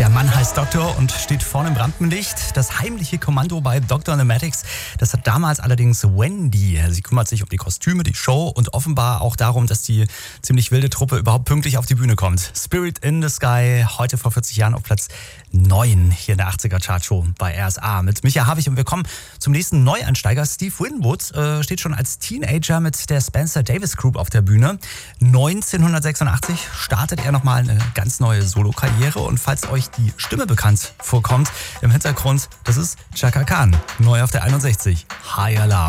Der Mann heißt Doktor und steht vorne im Rampenlicht. Das heimliche Kommando bei Dr. Nematics, das hat damals allerdings Wendy. Sie kümmert sich um die Kostüme, die Show und offenbar auch darum, dass die ziemlich wilde Truppe überhaupt pünktlich auf die Bühne kommt. Spirit in the Sky, heute vor 40 Jahren auf Platz 9 hier in der 80er Chartshow bei RSA mit Micha Havig. Und wir kommen zum nächsten Neuansteiger. Steve Winwood steht schon als Teenager mit der Spencer Davis Group auf der Bühne. 1986 startet er nochmal eine ganz neue Solokarriere. Und falls euch die Stimme bekannt vorkommt im Hintergrund, das ist Chaka Khan, neu auf der 61. High Alarm.